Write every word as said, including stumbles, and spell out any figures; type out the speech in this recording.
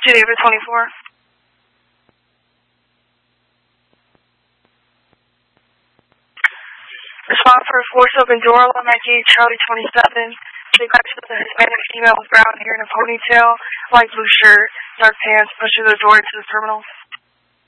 Geneva twenty-four. Respond for a force open door alarm at gate Charlie twenty-seven. They got with a Hispanic female with brown hair and a ponytail, light blue shirt, dark pants, pushing the door into the terminal.